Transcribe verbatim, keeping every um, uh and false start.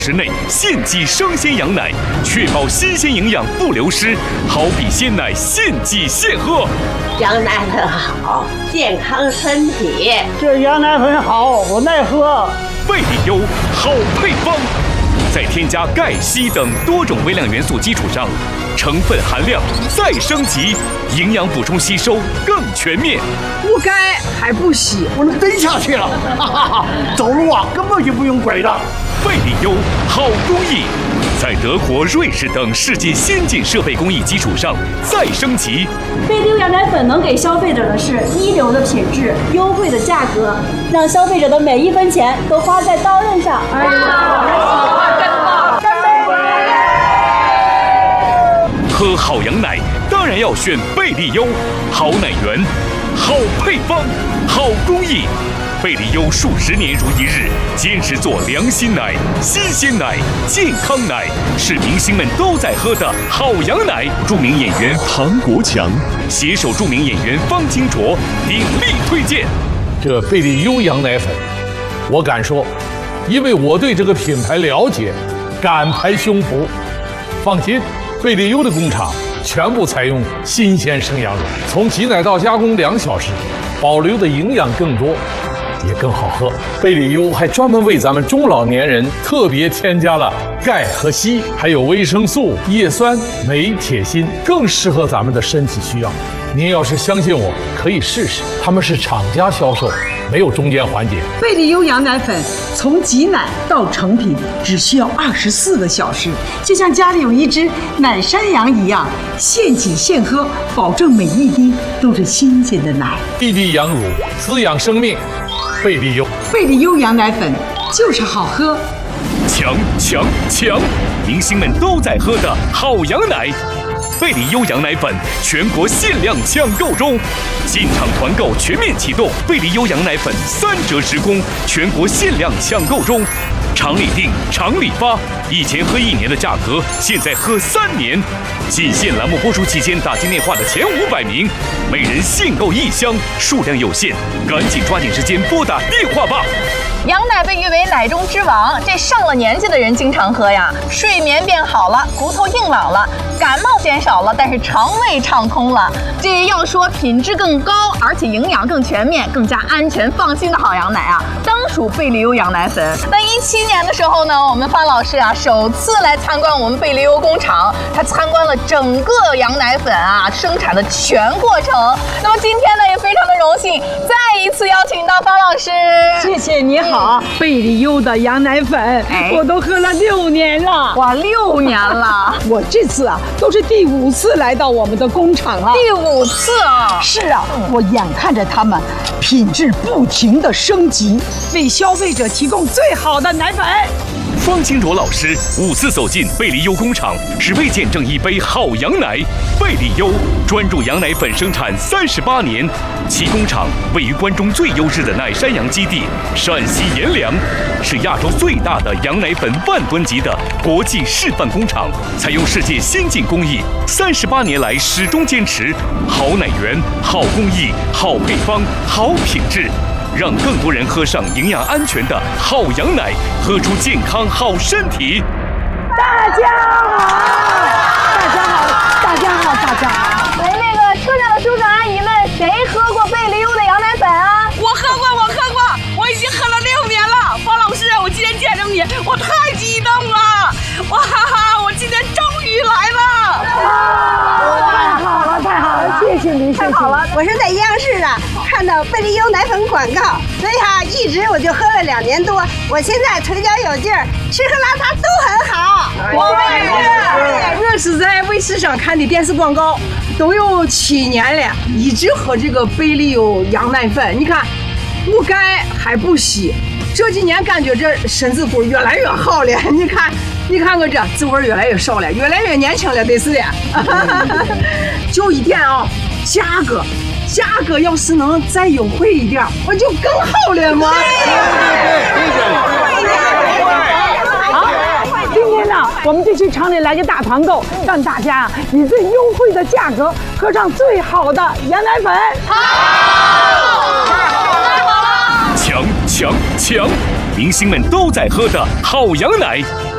时内现挤生鲜羊奶，确保新鲜营养不流失，好比鲜奶现挤现喝。 羊奶粉好，健康身体。 这羊奶粉好，我爱喝。 贝利优好配方，在添加钙、硒等多种微量元素基础上，成分含量再升级，营养补充吸收更全面。 不该还不洗， 我能蹲下去了，哈哈哈！走路啊，根本就不用拐的。 贝利优好工艺，在德国、瑞士等世界先进设备工艺基础上再升级。 贝利优羊奶粉能给消费者的是一流的品质、优惠的价格，让消费者的每一分钱都花在刀刃上。哎呀， 喝好羊奶当然要选贝利优，好奶源，好配方，好工艺。贝利优数十年如一日，坚持做良心奶、新鲜奶、健康奶，是明星们都在喝的好羊奶。著名演员唐国强携手著名演员方清卓鼎力推荐这贝利优羊奶粉。我敢说，因为我对这个品牌了解，敢拍胸脯。放心，贝利优的工厂全部采用新鲜生羊乳，从挤奶到加工两小时，保留的营养更多，也更好喝。贝利优还专门为咱们中老年人特别添加了钙和硒，还有维生素、叶酸、镁、铁、锌，更适合咱们的身体需要。您要是相信我，可以试试，他们是厂家销售，没有中间环节。 贝利优羊奶粉从挤奶到成品只需要二十四个小时，就像家里有一只奶山羊一样，现挤现喝，保证每一滴都是新鲜的奶。 滴滴羊乳，滋养生命。贝利优， 贝利优羊奶粉就是好喝。 强强强！明星们都在喝的好羊奶。贝利优羊奶粉全国限量抢购中，进场团购全面启动，贝利优羊奶粉三折直供，全国限量抢购中，厂里订，厂里发。以前喝一年的价格，现在喝三年。仅限栏目播出期间打进电话的前五百名，每人限购一箱，数量有限，赶紧抓紧时间拨打电话吧。 羊奶被誉为奶中之王，这上了年纪的人经常喝呀，睡眠变好了，骨头硬朗了，感冒减少了，但是肠胃畅通了。这要说品质更高，而且营养更全面、更加安全放心的好羊奶啊，当属贝利优羊奶粉。那一七年的时候呢，我们方老师啊首次来参观我们贝利优工厂，他参观了整个羊奶粉啊生产的全过程。那么今天呢，也非常的荣幸，再一次邀请到方老师。 谢谢你好。好，贝利优的羊奶粉，哎、我都喝了六年了。 哇，六年了！ 我这次啊，都是第五次来到我们的工厂了。 第五次啊！ 是啊，嗯、我眼看着他们品质不停的升级，为消费者提供最好的奶粉。 方清卓老师五次走进贝利优工厂，只为见证一杯好羊奶。贝利优专注羊奶粉生产三十八年，其工厂位于关中最优质的奶山羊基地陕西阎良，是亚洲最大的羊奶粉万吨级的国际示范工厂，采用世界先进工艺，三十八年来始终坚持好奶源、好工艺、好配方、好品质。让更多人喝上营养安全的好羊奶，喝出健康好身体。 大家好，大家好，大家好，大家好。 喂，那个车上的叔叔阿姨们，谁喝过贝利优的羊奶粉啊？ 我喝过，我喝过，我已经喝了六年了。方老师，我今天见着你，我太激动了！哇哈哈，我今天终于来了！ 太好了，太好了，谢谢您， 太好了！我是在央视的。看到贝利优奶粉广告，所以哈、啊，一直我就喝了两年多。我现在腿脚有劲儿，吃喝拉撒都很好。 我也是，我是在卫视上看的电视广告，都有七年了，一直喝这个贝利优羊奶粉。你看，不钙还不稀，这几年感觉这身子骨越来越好了。你看，你看我这滋味越来越少了，越来越年轻了，得是的。就一点啊，价格。价格要是能再优惠一点，我就更好了嘛。 好，今天呢，我们就去厂里来个大团购，让大家以最优惠的价格喝上最好的羊奶粉。 好，太好了！强强强！明星们都在喝的好羊奶。